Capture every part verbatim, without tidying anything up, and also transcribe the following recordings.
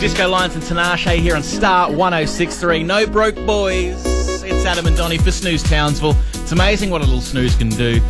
Disco Lions and Tinashe here on Star one oh six point three. No broke boys. It's Adam and Donnie for Snooze Townsville. It's amazing what a little snooze can do.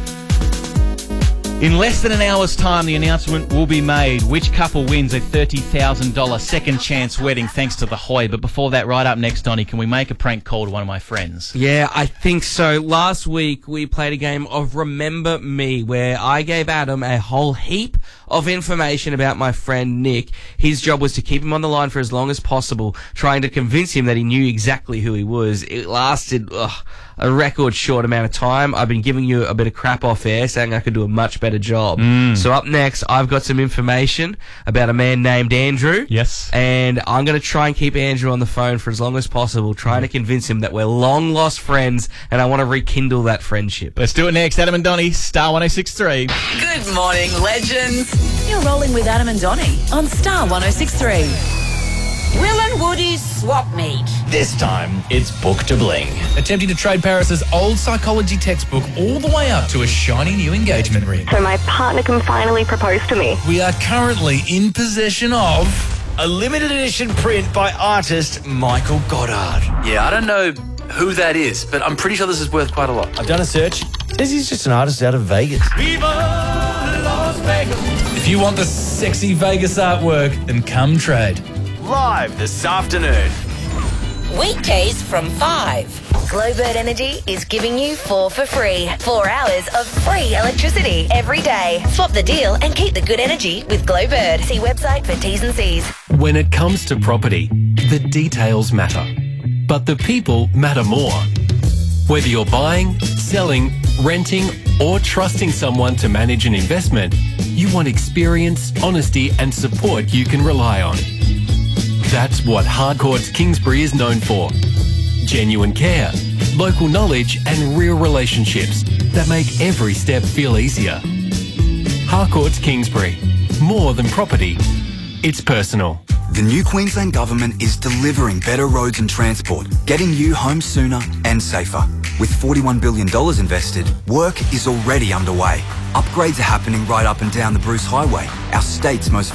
In less than an hour's time, the announcement will be made. Which couple wins a thirty thousand dollars second chance wedding thanks to the Hoy? But before that, right up next, Donnie, can we make a prank call to one of my friends? Yeah, I think so. Last week, we played a game of Remember Me, where I gave Adam a whole heap of information about my friend Nick. His job was to keep him on the line for as long as possible, trying to convince him that he knew exactly who he was. It lasted ugh, a record short amount of time. I've been giving you a bit of crap off air, saying I could do a much better job. Mm. So up next, I've got some information about a man named Andrew. Yes. And I'm going to try and keep Andrew on the phone for as long as possible, trying to convince him that we're long-lost friends, and I want to rekindle that friendship. Let's do it next. Adam and Donnie, Star one oh six point three. Good morning, legends. You're rolling with Adam and Donnie on Star one oh six point three. Will and Woody's swap meet. This time, it's Book to Bling. Attempting to trade Paris's old psychology textbook all the way up to a shiny new engagement ring. So my partner can finally propose to me. We are currently in possession of A limited edition print by artist Michael Goddard. Yeah, I don't know who that is, but I'm pretty sure this is worth quite a lot. I've done a search. Says he's just an artist out of Vegas. Viva Las Vegas. If you want the sexy Vegas artwork, then come trade. Live this afternoon. Weekdays from five. Glowbird Energy is giving you four for free. Four hours of free electricity every day. Swap the deal and keep the good energy with Glowbird. See website for T's and C's. When it comes to property, the details matter, but the people matter more. Whether you're buying, selling, renting, or trusting someone to manage an investment, you want experience, honesty, and support you can rely on. That's what Harcourts Kingsbury is known for. Genuine care, local knowledge, and real relationships that make every step feel easier. Harcourts Kingsbury. More than property, it's personal. The new Queensland Government is delivering better roads and transport, getting you home sooner and safer. With forty-one billion dollars invested, work is already underway. Upgrades are happening right up and down the Bruce Highway, our state's most